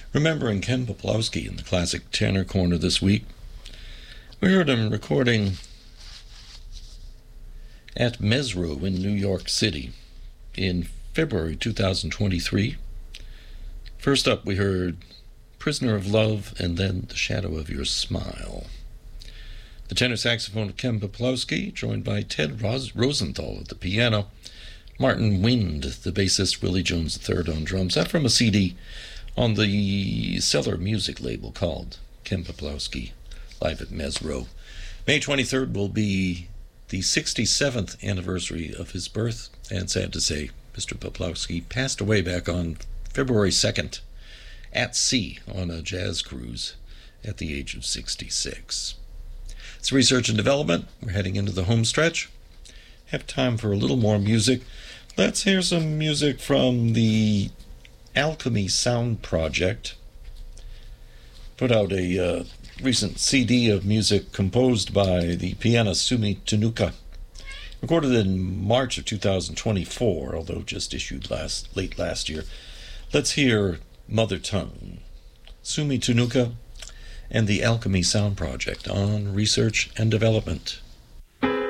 Remembering Ken Poplawski in the Classic Tenor Corner this week. We heard him recording at Mesro in New York City in February 2023. First up, we heard Prisoner of Love and then The Shadow of Your Smile. The tenor saxophone of Ken Poplawski, joined by Ted Rosenthal at the piano, Martin Wind, the bassist, Willie Jones III on drums. That from a CD on the Cellar Music label called Ken Poplawski Live at Mesro. May 23rd will be the 67th anniversary of his birth, and sad to say, Mr. Poplawski passed away back on February 2nd at sea on a jazz cruise at the age of 66. It's research and development. We're heading into the home stretch. Have time for a little more music. Let's hear some music from the Alchemy Sound Project. Put out a recent CD of music composed by the pianist Sumi Tenuka. Recorded in March of 2024, although just issued late last year. Let's hear Mother Tongue. Sumi Tenuka and the Alchemy Sound Project on Research and Development.